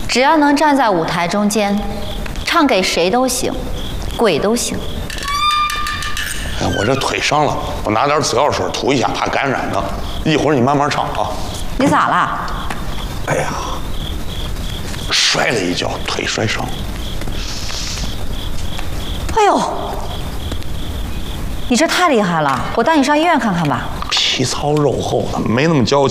只要能站在舞台中间，唱给谁都行，鬼都行。 哎，我这腿伤了，我拿点紫药水涂一下，怕感染呢。一会儿你慢慢唱啊。 你咋了？ 哎呀，摔了一跤，腿摔伤。 哎呦，你这太厉害了！我带你上医院看看吧。 皮糙肉厚的，没那么娇气。